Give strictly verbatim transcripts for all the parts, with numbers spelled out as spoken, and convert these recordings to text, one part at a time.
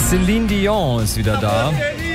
Céline Dion ist wieder da.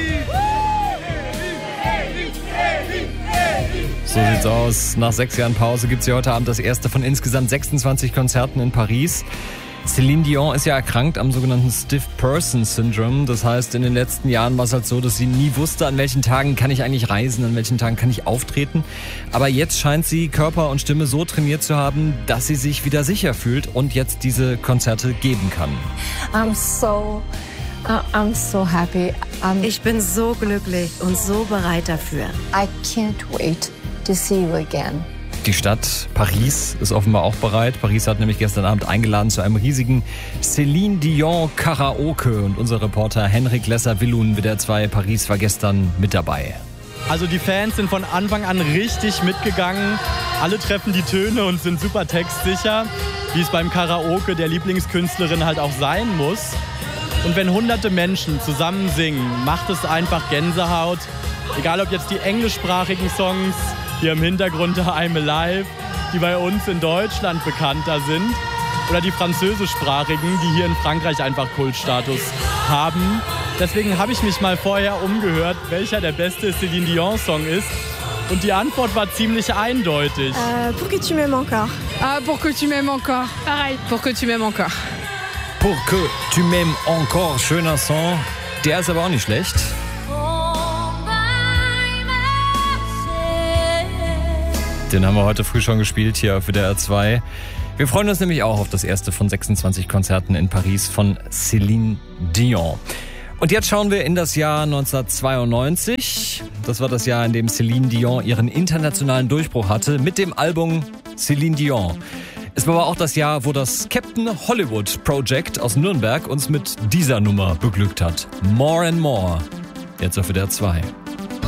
So sieht's aus. Nach sechs Jahren Pause gibt es ja heute Abend das erste von insgesamt sechsundzwanzig Konzerten in Paris. Céline Dion ist ja erkrankt am sogenannten Stiff Person Syndrome. Das heißt, in den letzten Jahren war es halt so, dass sie nie wusste, an welchen Tagen kann ich eigentlich reisen, an welchen Tagen kann ich auftreten. Aber jetzt scheint sie Körper und Stimme so trainiert zu haben, dass sie sich wieder sicher fühlt und jetzt diese Konzerte geben kann. I'm so, uh, I'm so happy. I'm, Ich bin so glücklich und so bereit dafür. I can't wait to see you again. Die Stadt Paris ist offenbar auch bereit. Paris hat nämlich gestern Abend eingeladen zu einem riesigen Céline Dion Karaoke. Und unser Reporter Henrik Lesser-Willun W D R zwei Paris war gestern mit dabei. Also die Fans sind von Anfang an richtig mitgegangen. Alle treffen die Töne und sind super textsicher, wie es beim Karaoke der Lieblingskünstlerin halt auch sein muss. Und wenn hunderte Menschen zusammen singen, macht es einfach Gänsehaut. Egal ob jetzt die englischsprachigen Songs, hier im Hintergrund I'm Alive, die bei uns in Deutschland bekannter sind, oder die französischsprachigen, die hier in Frankreich einfach Kultstatus haben. Deswegen habe ich mich mal vorher umgehört, welcher der beste Céline Dion Song ist. Und die Antwort war ziemlich eindeutig. Euh, pour que tu m'aimes encore. Ah, pour que tu m'aimes encore. Pareil, pour que tu m'aimes encore. Pour que tu m'aimes encore, schöner Song. Der ist aber auch nicht schlecht. Den haben wir heute früh schon gespielt hier auf W D R zwei. Wir freuen uns nämlich auch auf das erste von sechsundzwanzig Konzerten in Paris von Céline Dion. Und jetzt schauen wir in das Jahr neunzehnhundertzweiundneunzig. Das war das Jahr, in dem Céline Dion ihren internationalen Durchbruch hatte mit dem Album Céline Dion. Es war aber auch das Jahr, wo das Captain Hollywood Project aus Nürnberg uns mit dieser Nummer beglückt hat. More and More. Jetzt auf W D R zwei.